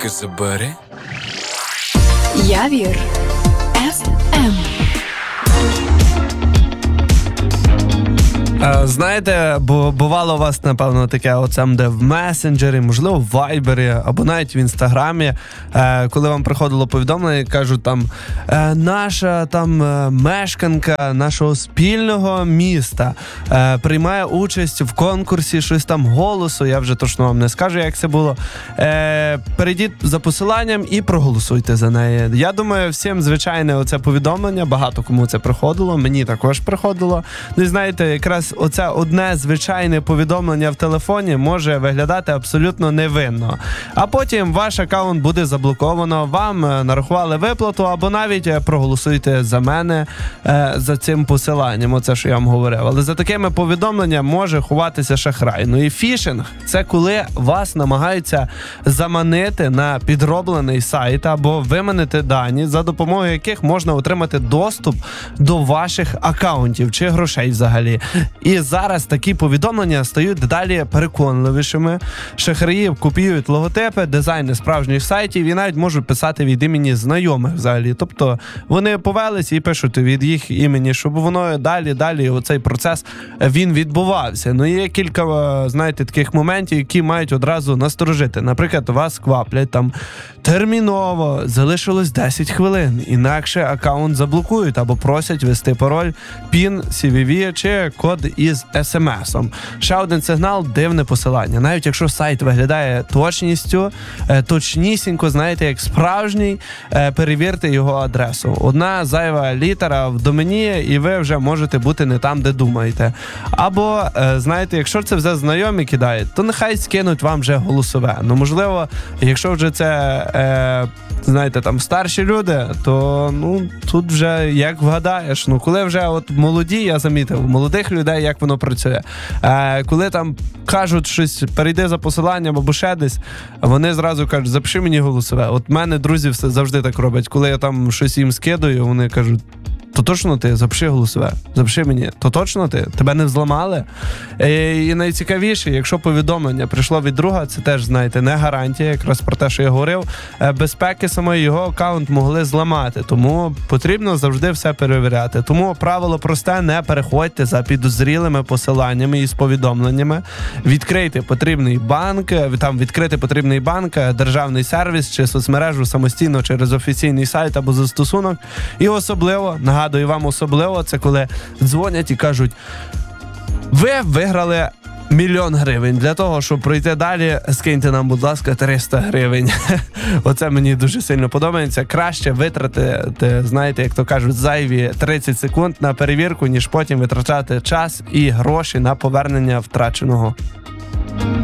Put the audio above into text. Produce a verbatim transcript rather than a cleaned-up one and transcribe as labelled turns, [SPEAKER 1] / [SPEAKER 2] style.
[SPEAKER 1] тільки забери.
[SPEAKER 2] Явір еф ем.
[SPEAKER 3] Знаєте, бо бувало у вас, напевно, таке, оце, де в месенджері, можливо, в вайбері, або навіть в інстаграмі, коли вам приходило повідомлення, кажуть там, наша там мешканка нашого спільного міста приймає участь в конкурсі щось там голосу, я вже точно вам не скажу, як це було. Перейдіть за посиланням і проголосуйте за неї. Я думаю, всім звичайне оце повідомлення, багато кому це приходило, мені також приходило. Ну і знаєте, якраз оце одне звичайне повідомлення в телефоні може виглядати абсолютно невинно. А потім ваш аккаунт буде заблоковано, вам нарахували виплату, або навіть проголосуйте за мене е, за цим посиланням, оце, що я вам говорив. Але за такими повідомленнями може ховатися шахрай. Ну і фішинг – це коли вас намагаються заманити на підроблений сайт або виманити дані, за допомогою яких можна отримати доступ до ваших аккаунтів чи грошей взагалі. І зараз такі повідомлення стають дедалі переконливішими. Шахраї копіюють логотипи, дизайни справжніх сайтів і навіть можуть писати від імені знайомих взагалі. Тобто вони повелись і пишуть від їх імені, щоб воно далі, далі оцей процес він відбувався. Ну є кілька, знаєте, таких моментів, які мають одразу насторожити. Наприклад, вас кваплять там терміново, залишилось десять хвилин, інакше аккаунт заблокують або просять ввести пароль, пін, сі ві ві чи код із ес ем ес-ом. Ще один сигнал – дивне посилання. Навіть якщо сайт виглядає точністю, точнісінько, знаєте, як справжній, перевірте його адресу. Одна зайва літера в домені, і ви вже можете бути не там, де думаєте. Або, знаєте, якщо це вже знайомі кидають, то нехай скинуть вам вже голосове. Ну, можливо, якщо вже це, е, знаєте, там старші люди, то, ну, тут вже як вгадаєш. Ну, коли вже от молоді, я замітив, молодих людей, як воно працює. Е, коли там кажуть щось, перейди за посиланням або ще десь, вони зразу кажуть, запиши мені голосове. От мене друзі все завжди так роблять. Коли я там щось їм скидаю, вони кажуть, то точно ти? Запиши голосове. Запиши мені. То точно ти? Тебе не взламали? І, і найцікавіше, якщо повідомлення прийшло від друга, це теж, знаєте, не гарантія, якраз про те, що я говорив, безпеки самої його аккаунт могли зламати. Тому потрібно завжди все перевіряти. Тому правило просте, не переходьте за підозрілими посиланнями із повідомленнями. Відкрийте потрібний банк, там відкрити потрібний банк, державний сервіс чи соцмережу самостійно через офіційний сайт або застосунок. І особливо, нагадую, Нагадую вам особливо, це коли дзвонять і кажуть, ви виграли мільйон гривень. Для того, щоб пройти далі, скиньте нам, будь ласка, триста гривень. Оце мені дуже сильно подобається. Краще витратити, знаєте, як то кажуть, зайві тридцять секунд на перевірку, ніж потім витрачати час і гроші на повернення втраченого.